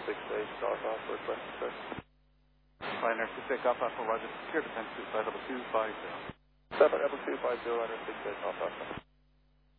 68 South Alpha, request sir. Liner 68 Golf Alpha, Roger, secure descent to flight level 250. Level 250, liner 68 South Alpha.